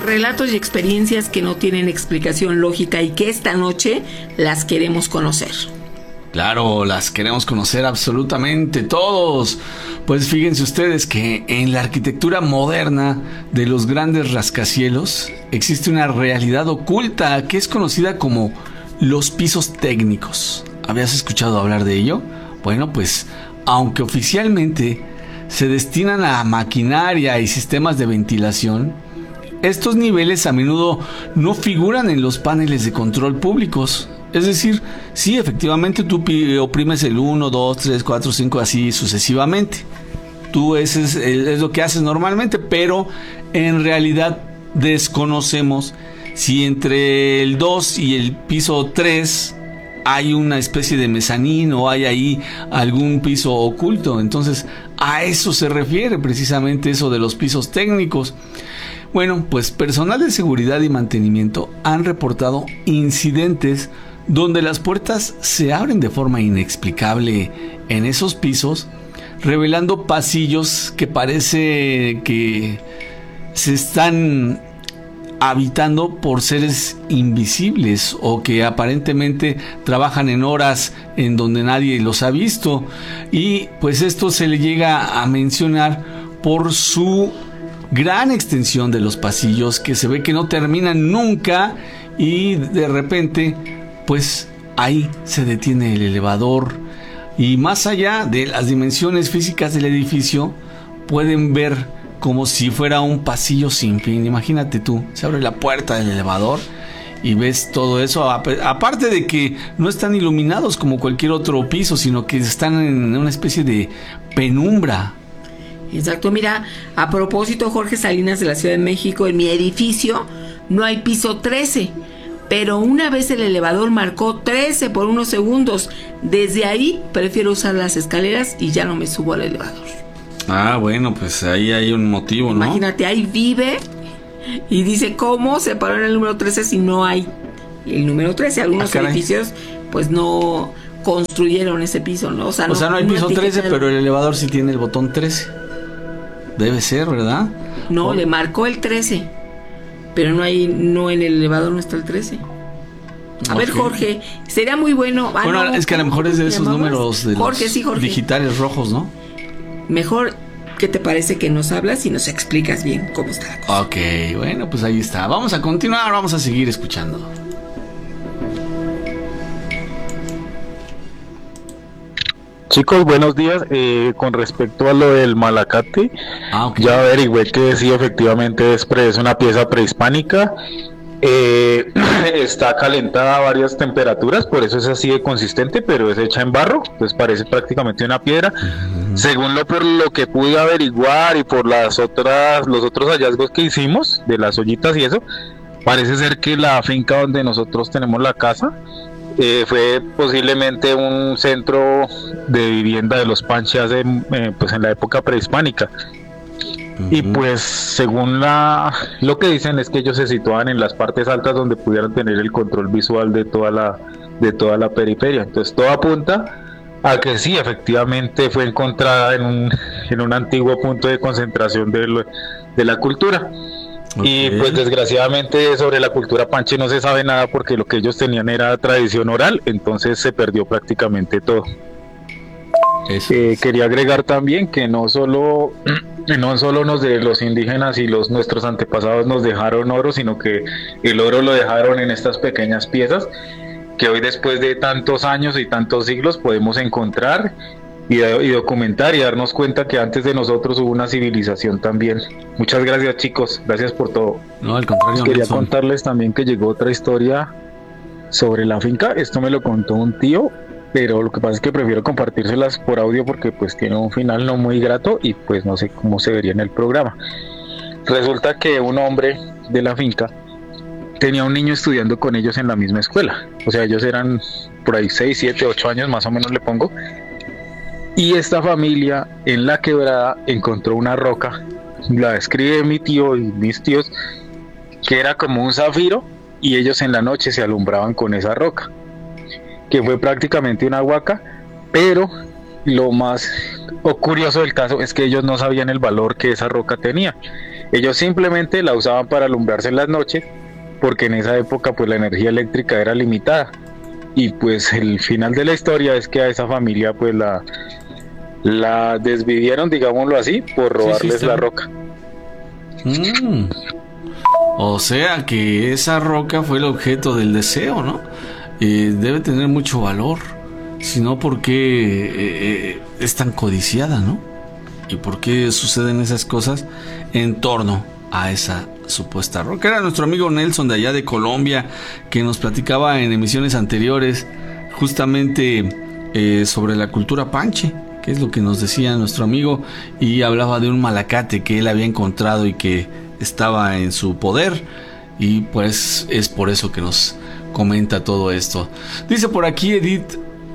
Relatos y experiencias que no tienen explicación lógica y que esta noche las queremos conocer. Claro, las queremos conocer absolutamente todos. Pues fíjense ustedes que en la arquitectura moderna de los grandes rascacielos existe una realidad oculta que es conocida como los pisos técnicos. ¿Habías escuchado hablar de ello? Bueno, pues aunque oficialmente se destinan a maquinaria y sistemas de ventilación, estos niveles a menudo no figuran en los paneles de control públicos. Es decir, sí, efectivamente tú oprimes el 1, 2, 3, 4, 5, así sucesivamente. Tú es lo que haces normalmente, pero en realidad desconocemos si entre el 2 y el piso 3 hay una especie de mezanín o hay ahí algún piso oculto. Entonces, a eso se refiere precisamente eso de los pisos técnicos. Bueno, pues personal de seguridad y mantenimiento han reportado incidentes donde las puertas se abren de forma inexplicable en esos pisos, revelando pasillos que parece que se están habitando por seres invisibles o que aparentemente trabajan en horas en donde nadie los ha visto, y pues esto se le llega a mencionar por su gran extensión de los pasillos que se ve que no terminan nunca y de repente pues ahí se detiene el elevador y más allá de las dimensiones físicas del edificio pueden ver como si fuera un pasillo sin fin. Imagínate tú, se abre la puerta del elevador y ves todo eso, aparte de que no están iluminados como cualquier otro piso, sino que están en una especie de penumbra. Exacto, mira, a propósito, Jorge Salinas de la Ciudad de México, en mi edificio no hay piso 13, pero una vez el elevador marcó 13 por unos segundos. Desde ahí prefiero usar las escaleras y ya no me subo al elevador. Ah, bueno, pues ahí hay un motivo, ¿no? Imagínate, ahí vive y dice, ¿cómo se paró en el número 13 si no hay el número 13? Algunos edificios pues no construyeron ese piso, ¿no? O sea, no hay piso 13, pero el elevador sí tiene el botón 13. Debe ser, ¿verdad? No, le marcó el 13, pero no en el elevador no está el 13. A ver, Jorge, sería muy bueno. Bueno, es que a lo mejor es de esos números de Jorge, los sí, Jorge. Digitales rojos, ¿no? Mejor, ¿qué te parece que nos hablas y nos explicas bien cómo está la cosa? Ok, bueno, pues ahí está. Vamos a continuar, vamos a seguir escuchando. Chicos, buenos días. Con respecto a lo del Malacate, okay. Ya averigüé que sí, efectivamente es una pieza prehispánica. Está calentada a varias temperaturas, por eso es así de consistente, pero es hecha en barro, pues parece prácticamente una piedra. Según por lo que pude averiguar y por los otros hallazgos que hicimos de las ollitas y eso, parece ser que la finca donde nosotros tenemos la casa fue posiblemente un centro de vivienda de los panchas pues en la época prehispánica. Y pues según lo que dicen es que ellos se situaban en las partes altas donde pudieran tener el control visual de toda la periferia. Entonces todo apunta a que sí, efectivamente fue encontrada en un antiguo punto de concentración de la cultura. Okay. Y pues desgraciadamente sobre la cultura panche no se sabe nada porque lo que ellos tenían era tradición oral, entonces se perdió prácticamente todo. Quería agregar también que no solo los indígenas y nuestros antepasados nos dejaron oro, sino que el oro lo dejaron en estas pequeñas piezas que hoy, después de tantos años y tantos siglos, podemos encontrar y documentar y darnos cuenta que antes de nosotros hubo una civilización también. Muchas gracias, chicos, gracias por todo. No, al contrario. Quería contarles también que llegó otra historia sobre la finca. Esto me lo contó un tío, pero lo que pasa es que prefiero compartírselas por audio porque pues tiene un final no muy grato y pues no sé cómo se vería en el programa. Resulta que un hombre de la finca tenía un niño estudiando con ellos en la misma escuela, o sea, ellos eran por ahí 6, 7, 8 años más o menos le pongo, y esta familia en la quebrada encontró una roca, la describe mi tío y mis tíos, que era como un zafiro, y ellos en la noche se alumbraban con esa roca, que fue prácticamente una huaca, pero lo más curioso del caso es que ellos no sabían el valor que esa roca tenía. Ellos simplemente la usaban para alumbrarse en las noches, porque en esa época pues la energía eléctrica era limitada. Y pues el final de la historia es que a esa familia pues la desvivieron, digámoslo así, por robarles la roca. O sea que esa roca fue el objeto del deseo, ¿no? Debe tener mucho valor. Si no, ¿por qué es tan codiciada, no? ¿Y por qué suceden esas cosas en torno a esa supuesta roca? Era nuestro amigo Nelson de allá de Colombia, que nos platicaba en emisiones anteriores justamente sobre la cultura panche, que es lo que nos decía nuestro amigo, y hablaba de un malacate que él había encontrado y que estaba en su poder, y pues es por eso que nos comenta todo esto. Dice por aquí Edith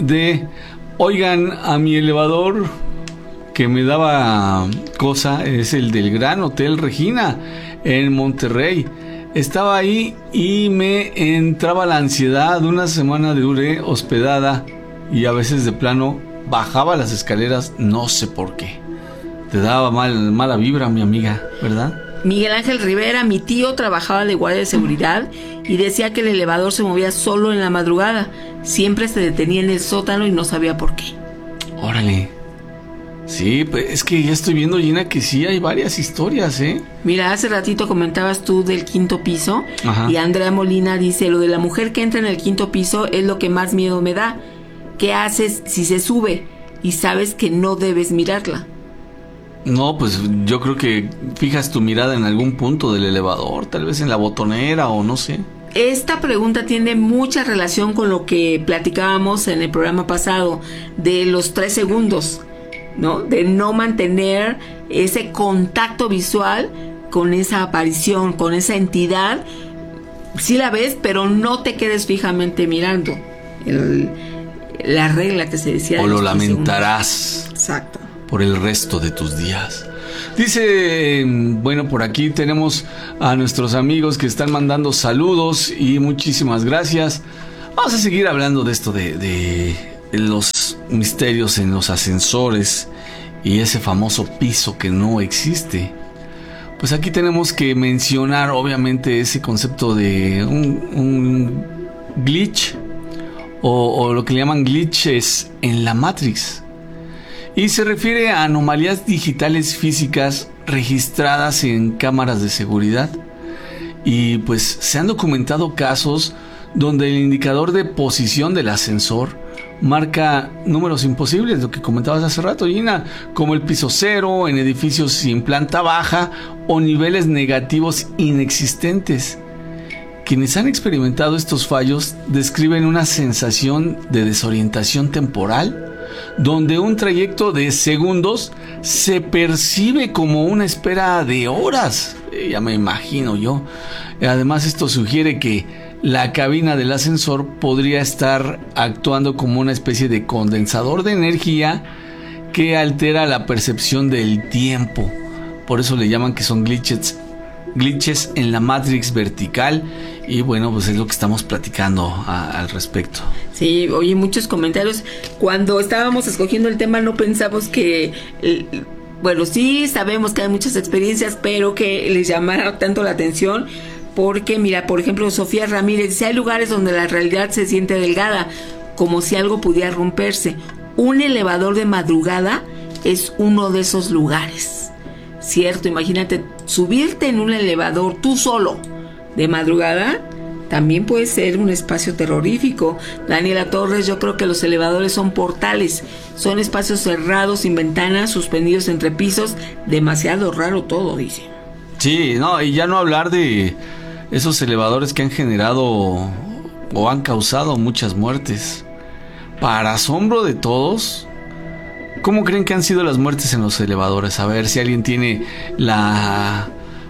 oigan, a mi elevador que me daba cosa es el del Gran Hotel Regina en Monterrey. Estaba ahí y me entraba la ansiedad. Una semana duré hospedada y a veces de plano bajaba las escaleras, no sé por qué. Te daba mala vibra, mi amiga, ¿verdad? Miguel Ángel Rivera, mi tío trabajaba de guardia de seguridad y decía que el elevador se movía solo en la madrugada. Siempre se detenía en el sótano y no sabía por qué. Órale. Sí, pues es que ya estoy viendo, Gina, que sí hay varias historias, ¿eh? Mira, hace ratito comentabas tú del 5º piso. Ajá. Y Andrea Molina dice, lo de la mujer que entra en el 5º piso es lo que más miedo me da. ¿Qué haces si se sube y sabes que no debes mirarla? No, pues yo creo que fijas tu mirada en algún punto del elevador, tal vez en la botonera o no sé. Esta pregunta tiene mucha relación con lo que platicábamos en el programa pasado de los 3 segundos, ¿no? De no mantener ese contacto visual con esa aparición, con esa entidad. Sí la ves, pero no te quedes fijamente mirando. La regla que se decía. O lo lamentarás. Exacto. Por el resto de tus días. Dice, bueno, por aquí tenemos a nuestros amigos que están mandando saludos y muchísimas gracias. Vamos a seguir hablando de esto de los misterios en los ascensores y ese famoso piso que no existe. Pues aquí tenemos que mencionar obviamente ese concepto de un glitch o lo que le llaman glitches en la Matrix. Y se refiere a anomalías digitales físicas registradas en cámaras de seguridad. Y pues se han documentado casos donde el indicador de posición del ascensor marca números imposibles, lo que comentabas hace rato, Gina, como el piso 0 en edificios sin planta baja o niveles negativos inexistentes. Quienes han experimentado estos fallos describen una sensación de desorientación temporal, donde un trayecto de segundos se percibe como una espera de horas. Ya me imagino yo. Además, esto sugiere que la cabina del ascensor podría estar actuando como una especie de condensador de energía que altera la percepción del tiempo. Por eso le llaman que son glitches en la Matrix vertical. Y bueno, pues es lo que estamos platicando al respecto. Sí, oye, muchos comentarios. Cuando estábamos escogiendo el tema no pensamos que... bueno, sí sabemos que hay muchas experiencias, pero que les llamara tanto la atención. Porque, mira, por ejemplo, Sofía Ramírez dice, hay lugares donde la realidad se siente delgada, como si algo pudiera romperse. Un elevador de madrugada es uno de esos lugares. Cierto, imagínate, subirte en un elevador tú solo de madrugada también puede ser un espacio terrorífico. Daniela Torres, yo creo que los elevadores son portales, son espacios cerrados, sin ventanas, suspendidos entre pisos. Demasiado raro todo, dice. Sí, no, y ya no hablar de esos elevadores que han generado o han causado muchas muertes. Para asombro de todos, ¿cómo creen que han sido las muertes en los elevadores? A ver si alguien tiene la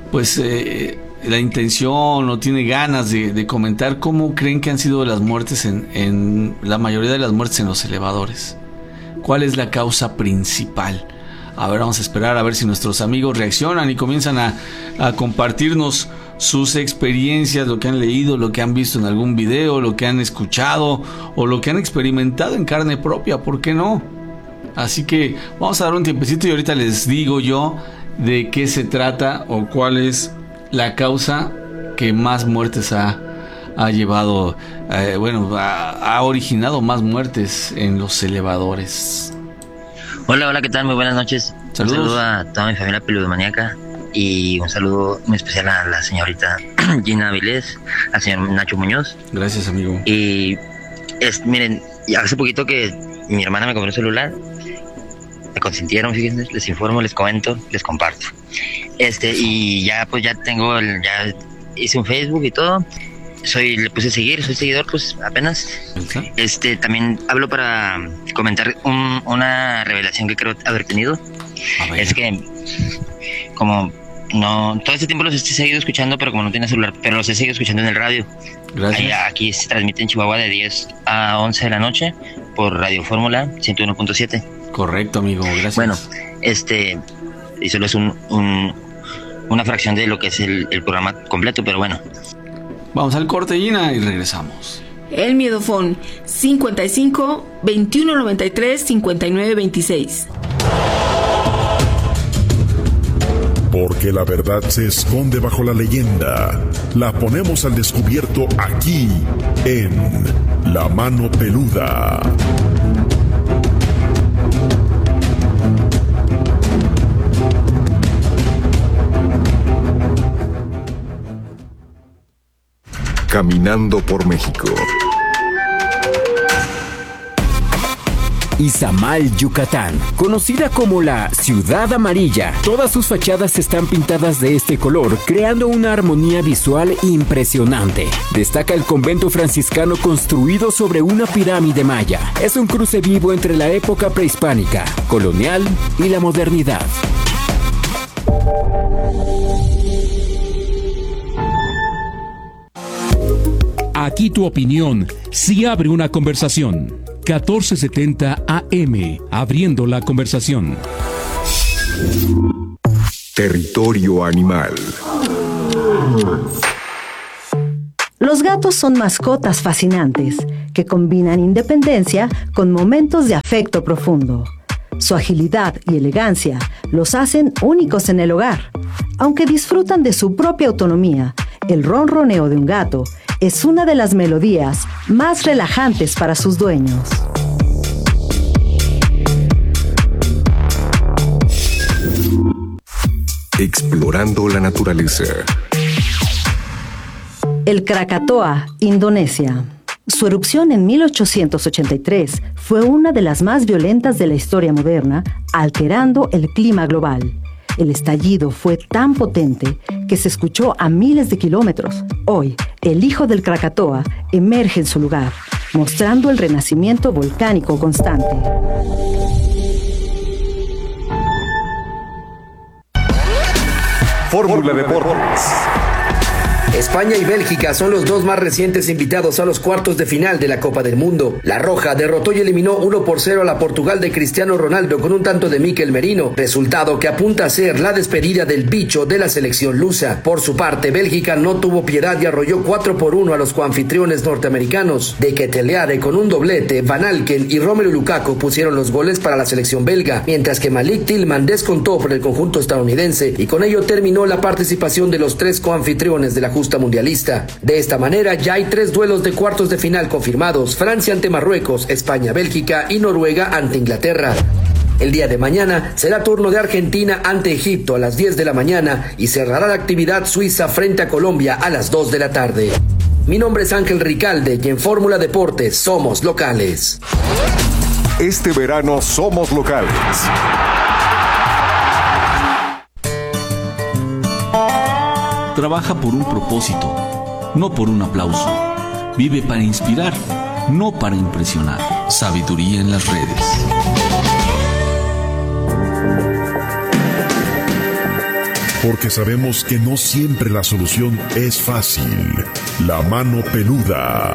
intención o tiene ganas de comentar cómo creen que han sido las muertes en la mayoría de las muertes en los elevadores. ¿Cuál es la causa principal? A ver, vamos a esperar a ver si nuestros amigos reaccionan y comienzan a compartirnos sus experiencias, lo que han leído, lo que han visto en algún video, lo que han escuchado o lo que han experimentado en carne propia, ¿por qué no? Así que vamos a dar un tiempecito y ahorita les digo yo de qué se trata o cuál es la causa que más muertes ha llevado, ha originado más muertes en los elevadores. Hola, ¿qué tal? Muy buenas noches. Saludos. Un saludo a toda mi familia peludomaníaca y un saludo muy especial a la señorita Gina Avilés, al señor Nacho Muñoz. Gracias, amigo. Y miren, hace poquito que mi hermana me compró un celular, me consintieron, fíjense, les informo, les comento, les comparto. Y ya tengo, ya hice un Facebook y todo. Le puse seguir, soy seguidor, pues apenas. También hablo para comentar una revelación que creo haber tenido. Es que, como no, todo este tiempo los he seguido escuchando, pero como no tenía celular, pero los he seguido escuchando en el radio. Gracias. Aquí se transmite en Chihuahua de 10 a 11 de la noche por Radio Fórmula 101.7. Correcto, amigo, gracias. Bueno, y solo es una fracción de lo que es el programa completo, pero bueno. Vamos al corte, Gina, y regresamos. El Miedofón 55 21 93 59 26. Porque la verdad se esconde bajo la leyenda. La ponemos al descubierto aquí en La Mano Peluda. Caminando por México. Izamal, Yucatán, conocida como la Ciudad Amarilla. Todas sus fachadas están pintadas de este color, creando una armonía visual impresionante. Destaca el convento franciscano construido sobre una pirámide maya. Es un cruce vivo entre la época prehispánica, colonial y la modernidad. Aquí tu opinión sí abre una conversación. 1470 AM, abriendo la conversación. Territorio animal. Los gatos son mascotas fascinantes que combinan independencia con momentos de afecto profundo. Su agilidad y elegancia los hacen únicos en el hogar. Aunque disfrutan de su propia autonomía, el ronroneo de un gato es una de las melodías más relajantes para sus dueños. Explorando la naturaleza. El Krakatoa, Indonesia. Su erupción en 1883 fue una de las más violentas de la historia moderna, alterando el clima global. El estallido fue tan potente que se escuchó a miles de kilómetros. Hoy, el hijo del Krakatoa emerge en su lugar, mostrando el renacimiento volcánico constante. Fórmula Deportes. España y Bélgica son los dos más recientes invitados a los cuartos de final de la Copa del Mundo. La Roja derrotó y eliminó 1-0 a la Portugal de Cristiano Ronaldo con un tanto de Mikel Merino, resultado que apunta a ser la despedida del bicho de la selección lusa. Por su parte, Bélgica no tuvo piedad y arrolló 4-1 a los coanfitriones norteamericanos. De Ketelaere con un doblete, Van Alken y Romelu Lukaku pusieron los goles para la selección belga, mientras que Malik Tillman descontó por el conjunto estadounidense y con ello terminó la participación de los tres coanfitriones de la justa mundialista. De esta manera ya hay 3 duelos de cuartos de final confirmados: Francia ante Marruecos, España, Bélgica y Noruega ante Inglaterra. El día de mañana será turno de Argentina ante Egipto a las 10 de la mañana y cerrará la actividad Suiza frente a Colombia a las 2 de la tarde. Mi nombre es Ángel Ricalde y en Fórmula Deportes somos locales. Este verano somos locales. Trabaja por un propósito, no por un aplauso. Vive para inspirar, no para impresionar. Sabiduría en las redes. Porque sabemos que no siempre la solución es fácil. La Mano Peluda.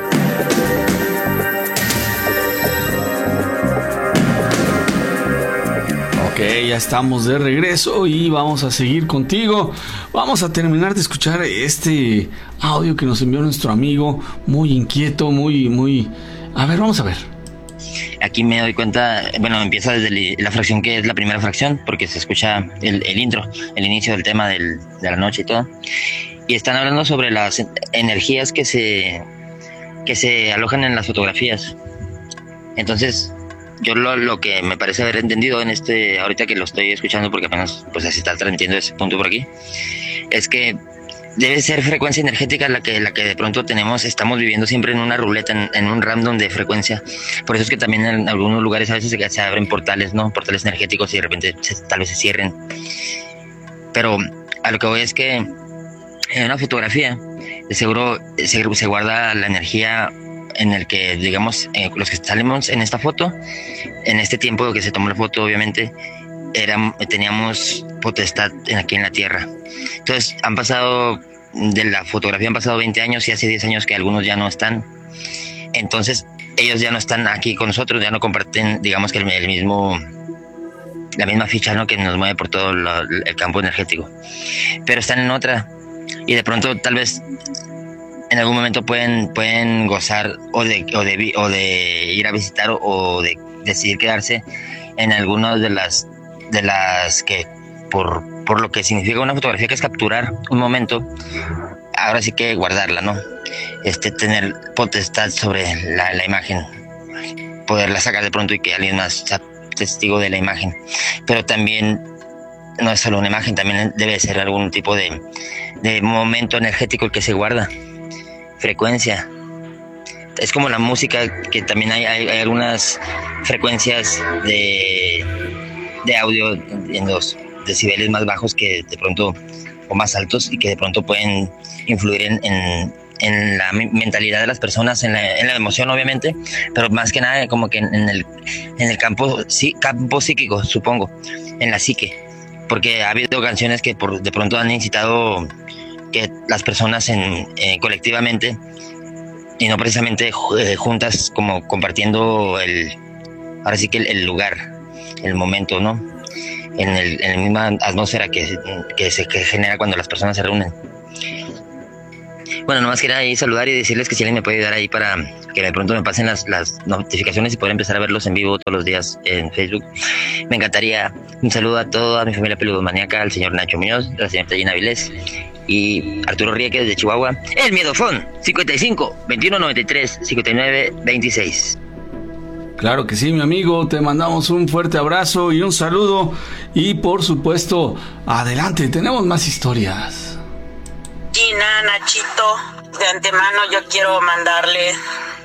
Ok, ya estamos de regreso y vamos a seguir contigo. Vamos a terminar de escuchar este audio que nos envió nuestro amigo, muy inquieto, muy... A ver, vamos a ver. aquí me doy cuenta, bueno, empieza desde la fracción que es la primera fracción, porque se escucha el intro, el inicio del tema de la noche y todo. Y están hablando sobre las energías que se alojan en las fotografías. Entonces, yo lo que me parece haber entendido ahorita que lo estoy escuchando, porque apenas pues se está transmitiendo ese punto por aquí, es que debe ser frecuencia energética la que de pronto estamos viviendo siempre en una ruleta, en un random de frecuencia. Por eso es que también en algunos lugares a veces se abren portales, ¿no? Portales energéticos y de repente tal vez se cierren. Pero a lo que voy es que en una fotografía de seguro se guarda la energía en el que, digamos, los que salimos en esta foto, en este tiempo que se tomó la foto, obviamente, teníamos potestad aquí en la Tierra. Entonces, de la fotografía han pasado 20 años y hace 10 años que algunos ya no están. Entonces, ellos ya no están aquí con nosotros, ya no comparten, digamos que la misma ficha, ¿no? Que nos mueve por todo el campo energético. Pero están en otra. Y de pronto, tal vez, en algún momento pueden gozar o de ir a visitar o de decidir quedarse en algunas de las que por lo que significa una fotografía, que es capturar un momento, ahora sí que guardarla, ¿no? Tener potestad sobre la imagen, poderla sacar de pronto y que alguien más sea testigo de la imagen. Pero también no es solo una imagen, también debe ser algún tipo de momento energético el que se guarda, frecuencia. Es como la música, que también hay algunas frecuencias de audio en los decibeles más bajos que de pronto, o más altos, y que de pronto pueden influir en la mentalidad de las personas, en la emoción, obviamente, pero más que nada como que en el campo psíquico, supongo, en la psique, porque ha habido canciones que de pronto han incitado que las personas colectivamente, y no precisamente juntas, como compartiendo ahora sí que el lugar, el momento, ¿no? En la misma atmósfera que se genera cuando las personas se reúnen. Bueno, nomás quería ahí saludar y decirles que si alguien me puede ayudar ahí para que de pronto me pasen las notificaciones y poder empezar a verlos en vivo todos los días en Facebook. Me encantaría. Un saludo a toda mi familia peludomaníaca, al señor Nacho Muñoz, a la señorita Gina Vilés y Arturo Ríquez de Chihuahua. El Miedofón, 55 21 93 59 26. Claro que sí, mi amigo, te mandamos un fuerte abrazo y un saludo. Y por supuesto, adelante, tenemos más historias. Gina, Nachito, de antemano yo quiero mandarle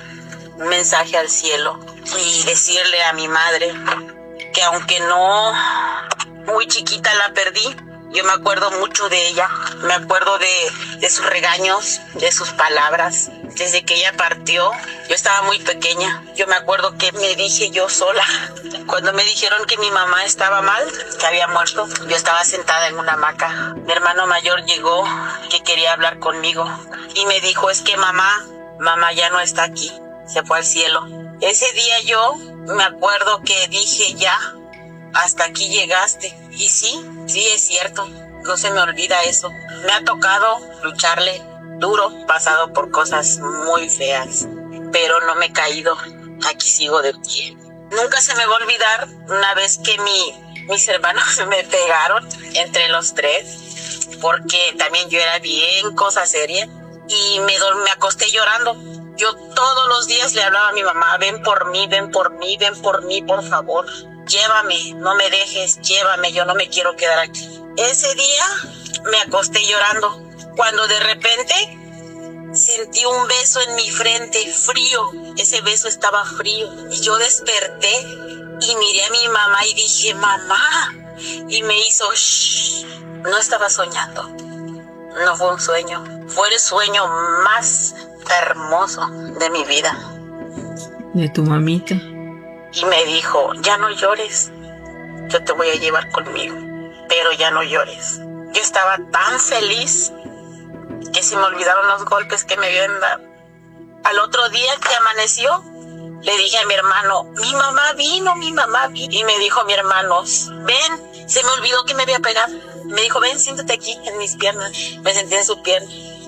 un mensaje al cielo y decirle a mi madre que aunque no muy chiquita la perdí, yo me acuerdo mucho de ella, me acuerdo de sus regaños, de sus palabras. Desde que ella partió, yo estaba muy pequeña. Yo me acuerdo que me dije yo sola, cuando me dijeron que mi mamá estaba mal, que había muerto, yo estaba sentada en una hamaca. Mi hermano mayor llegó, que quería hablar conmigo, y me dijo, es que mamá ya no está aquí, se fue al cielo. Ese día yo me acuerdo que dije, ya, hasta aquí llegaste. Y sí, es cierto, no se me olvida eso. Me ha tocado lucharle duro, pasado por cosas muy feas, pero no me he caído, aquí sigo de pie. Nunca se me va a olvidar una vez que mis hermanos me pegaron entre los tres, porque también yo era bien cosa seria, y me acosté llorando. Yo todos los días le hablaba a mi mamá, ven por mí, por favor, llévame, no me dejes, llévame, yo no me quiero quedar aquí. Ese día me acosté llorando, cuando de repente sentí un beso en mi frente, frío. Ese beso estaba frío. Y yo desperté y miré a mi mamá y dije, mamá. Y me hizo, shh. No estaba soñando. No fue un sueño. Fue el sueño más hermoso de mi vida. De tu mamita. Y me dijo, ya no llores. Yo te voy a llevar conmigo. Pero ya no llores. Yo estaba tan feliz que se me olvidaron los golpes que me habían dado. Al otro día que amaneció, le dije a mi hermano, mi mamá vino. Y me dijo mi hermano, ven, se me olvidó que me había pegado. Me dijo, ven, siéntate aquí en mis piernas. Me senté en su pierna.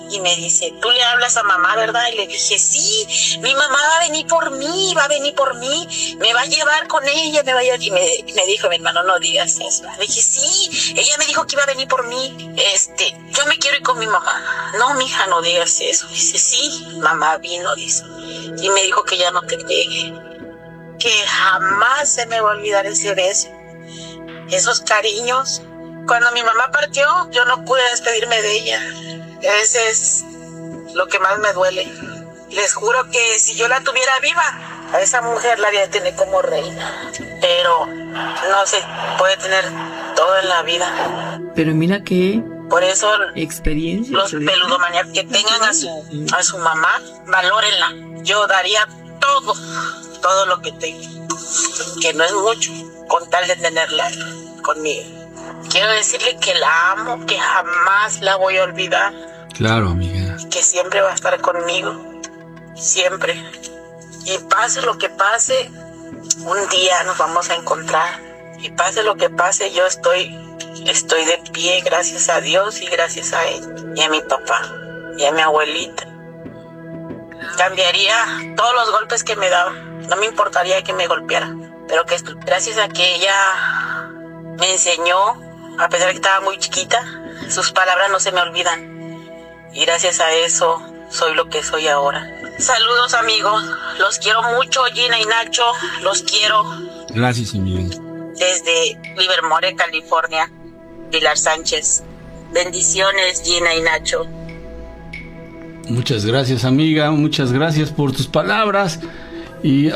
Y me dice, ¿tú le hablas a mamá, verdad? Y le dije, sí, mi mamá va a venir por mí, me va a llevar con ella, me va a llevar. Y me dijo mi hermano, no digas eso. Le dije, sí, ella me dijo que iba a venir por mí, yo me quiero ir con mi mamá. No, mija, no digas eso. Dice, sí, mamá vino, dice, y me dijo que ya no te llegue, que jamás se me va a olvidar ese beso, esos cariños. Cuando mi mamá partió, yo no pude despedirme de ella. Ese es lo que más me duele. Les juro que si yo la tuviera viva, a esa mujer la haría tener como reina. Pero no se puede tener todo en la vida. Pero mira qué por eso experiencia. Los peludomaníacos que tengan a su mamá, valórenla. Yo daría todo lo que tengo, que no es mucho, con tal de tenerla conmigo. Quiero decirle que la amo, que jamás la voy a olvidar. Claro, amiga. Que siempre va a estar conmigo, siempre. Y pase lo que pase, un día nos vamos a encontrar. Y pase lo que pase, yo estoy de pie, gracias a Dios y gracias a él. Y a mi papá, y a mi abuelita. Cambiaría todos los golpes que me daba. No me importaría que me golpeara. Pero que gracias a que ella me enseñó, a pesar de que estaba muy chiquita, sus palabras no se me olvidan. Y gracias a eso soy lo que soy ahora. Saludos, amigos. Los quiero mucho, Gina y Nacho. Los quiero. Gracias, amiga. Desde Livermore, California, Pilar Sánchez. Bendiciones, Gina y Nacho. Muchas gracias, amiga. Muchas gracias por tus palabras. Y,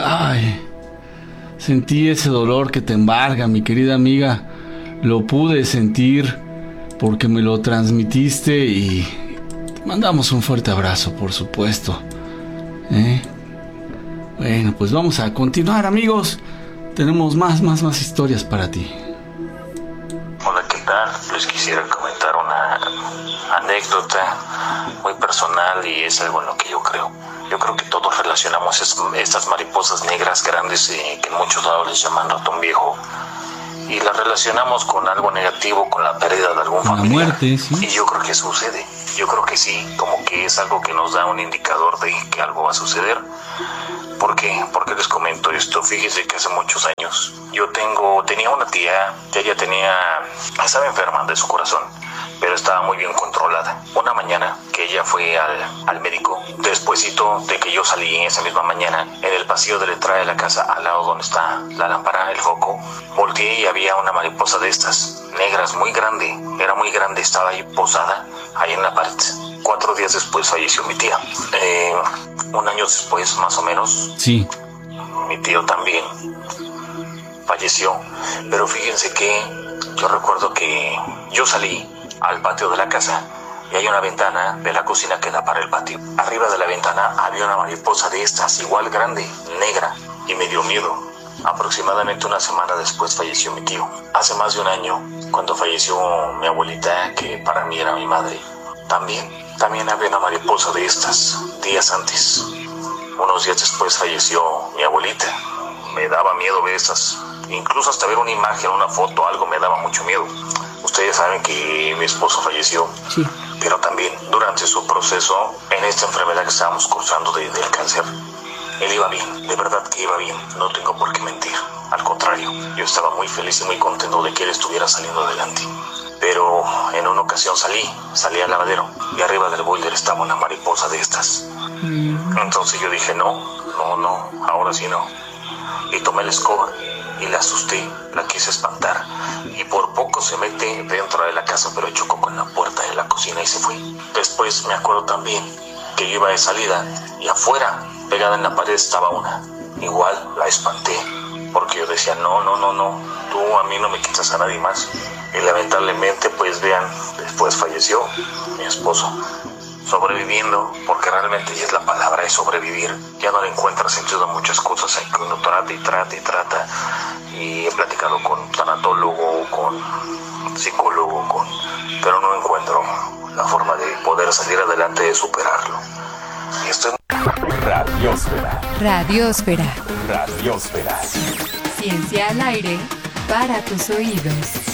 sentí ese dolor que te embarga, mi querida amiga. Lo pude sentir porque me lo transmitiste y te mandamos un fuerte abrazo, por supuesto. Bueno, pues vamos a continuar, amigos. Tenemos más historias para ti. Hola, ¿qué tal? Les quisiera comentar una anécdota muy personal y es algo en lo que yo creo. Yo creo que todos relacionamos estas mariposas negras grandes que en muchos lados les llaman ratón viejo, y las relacionamos con algo negativo, con la pérdida de algún familiar. La muerte, sí. Y yo creo que sucede. Yo creo que sí, como que es algo que nos da un indicador de que algo va a suceder. ¿Por qué? Porque les comento esto. Fíjese que hace muchos años yo tenía una tía que ella estaba enferma de su corazón, pero estaba muy bien controlada. Una mañana que ella fue al médico, despuesito de que yo salí esa misma mañana, en el pasillo de la entrada de la casa, al lado donde está la lámpara, el foco, volteé y había una mariposa de estas, negras, muy grande, era muy grande, estaba ahí posada, ahí en la pared. 4 días después falleció mi tía. 1 año después, más o menos, sí, mi tío también falleció. Pero fíjense que yo recuerdo que yo salí al patio de la casa y hay una ventana de la cocina que da para el patio. Arriba de la ventana había una mariposa de estas, igual grande, negra, y me dio miedo. Aproximadamente 1 semana después falleció mi tío. Hace más de 1 año, cuando falleció mi abuelita, que para mí era mi madre, también había una mariposa de estas, días antes. Unos días después falleció mi abuelita. Me daba miedo ver estas, incluso hasta ver una imagen, una foto, algo me daba mucho miedo. Ustedes saben que mi esposo falleció, sí, pero también durante su proceso en esta enfermedad que estábamos cursando del cáncer, él iba bien, de verdad que iba bien, no tengo por qué mentir. Al contrario, yo estaba muy feliz y muy contento de que él estuviera saliendo adelante. Pero en una ocasión salí al lavadero y arriba del boiler estaba una mariposa de estas. Entonces yo dije, no, ahora sí no. Y tomé la escoba y la asusté, la quise espantar. Y por poco se mete dentro de la casa, pero chocó con la puerta de la cocina y se fue. Después me acuerdo también que yo iba de salida y afuera, pegada en la pared, estaba una. Igual la espanté, porque yo decía, no, tú a mí no me quitas a nadie más. Y lamentablemente, pues vean, después falleció mi esposo, sobreviviendo, porque realmente esa es la palabra, es sobrevivir. Ya no le encuentra sentido a muchas cosas, hay que uno trata, y he platicado con tanatólogo, con psicólogo, pero no encuentro la forma de poder salir adelante, de superarlo. Y estoy... Radiósfera. Ciencia al aire para tus oídos.